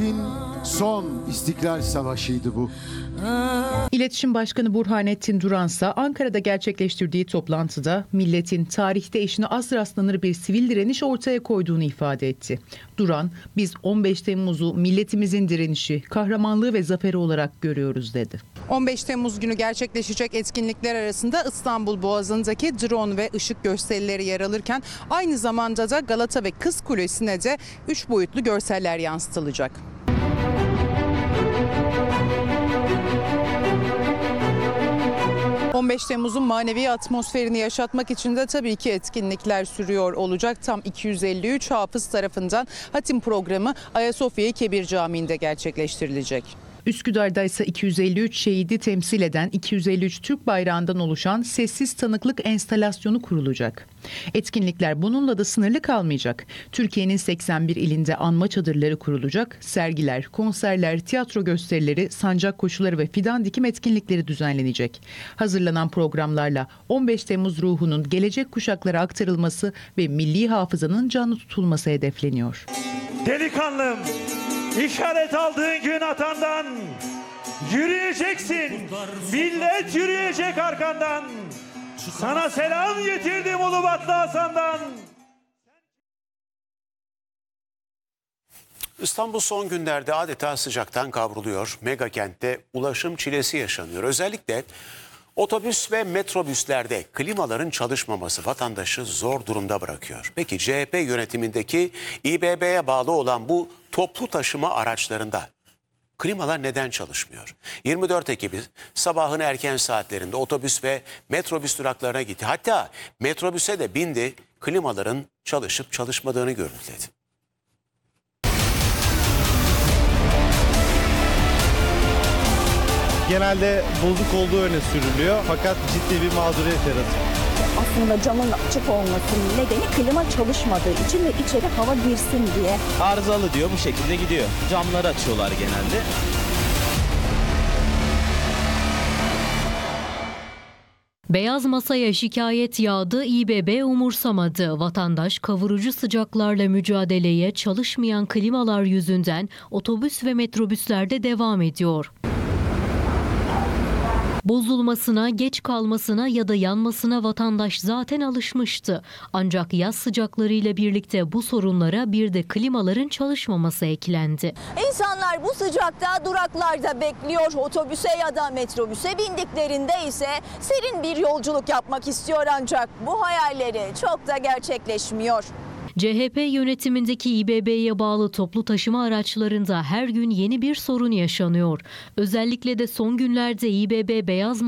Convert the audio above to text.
Milletin son İstiklal Savaşı'ydı bu. İletişim Başkanı Burhanettin Duran ise Ankara'da gerçekleştirdiği toplantıda milletin tarihte eşine az rastlanır bir sivil direniş ortaya koyduğunu ifade etti. Duran, biz 15 Temmuz'u milletimizin direnişi, kahramanlığı ve zaferi olarak görüyoruz dedi. 15 Temmuz günü gerçekleşecek etkinlikler arasında İstanbul Boğazı'ndaki drone ve ışık gösterileri yer alırken aynı zamanda da Galata ve Kız Kulesi'ne de 3 boyutlu görseller yansıtılacak. ...15 Temmuz'un manevi atmosferini yaşatmak için de tabii ki etkinlikler sürüyor olacak. Tam 253 hafız tarafından hatim programı Ayasofya Kebir Camii'nde gerçekleştirilecek. Üsküdar'da ise 253 şehidi temsil eden 253 Türk bayrağından oluşan sessiz tanıklık enstalasyonu kurulacak. Etkinlikler bununla da sınırlı kalmayacak. Türkiye'nin 81 ilinde anma çadırları kurulacak, sergiler, konserler, tiyatro gösterileri, sancak koşuları ve fidan dikim etkinlikleri düzenlenecek. Hazırlanan programlarla 15 Temmuz ruhunun gelecek kuşaklara aktarılması ve milli hafızanın canlı tutulması hedefleniyor. Delikanlım, işaret aldığın gün atandan yürüyeceksin. Millet yürüyecek arkandan. Sana selam getirdim Ulubatlı Hasan'dan. İstanbul son günlerde adeta sıcaktan kavruluyor. Mega kentte ulaşım çilesi yaşanıyor. Özellikle otobüs ve metrobüslerde klimaların çalışmaması vatandaşı zor durumda bırakıyor. Peki CHP yönetimindeki İBB'ye bağlı olan bu toplu taşıma araçlarında klimalar neden çalışmıyor? 24 ekibi sabahın erken saatlerinde otobüs ve metrobüs duraklarına gitti. Hatta metrobüse de bindi, klimaların çalışıp çalışmadığını görüntüledi. Genelde bozuk olduğu öne sürülüyor fakat ciddi bir mağduriyet yaratıyor. Aslında camın açık olmasının nedeni klima çalışmadığı için ve içeri hava girsin diye. Arızalı diyor, bu şekilde gidiyor. Camları açıyorlar genelde. Beyaz masaya şikayet yağdı, İBB umursamadı. Vatandaş kavurucu sıcaklarla mücadeleye çalışmayan klimalar yüzünden otobüs ve metrobüslerde devam ediyor. Bozulmasına, geç kalmasına ya da yanmasına vatandaş zaten alışmıştı. Ancak yaz sıcaklarıyla birlikte bu sorunlara bir de klimaların çalışmaması eklendi. İnsanlar bu sıcakta duraklarda bekliyor. Otobüse ya da metrobüse bindiklerinde ise serin bir yolculuk yapmak istiyor ancak bu hayalleri çok da gerçekleşmiyor. CHP yönetimindeki İBB'ye bağlı toplu taşıma araçlarında her gün yeni bir sorun yaşanıyor. Özellikle de son günlerde İBB beyaz